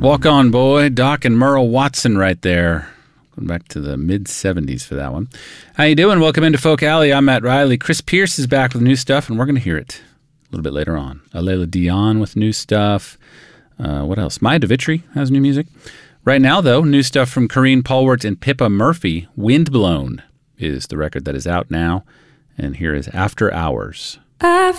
Walk On Boy, Doc and Merle Watson right there. Going back to the mid-'70s for that one. How you doing? Welcome into Folk Alley. I'm Matt Riley. Chris Pierce is back with new stuff, and we're going to hear it a little bit later on. Layla Dion with new stuff. What else? Maya DeVitri has new music. Right now, though, new stuff from Corrine Polwart and Pippa Murphy. Windblown is the record that is out now. And here is After Hours.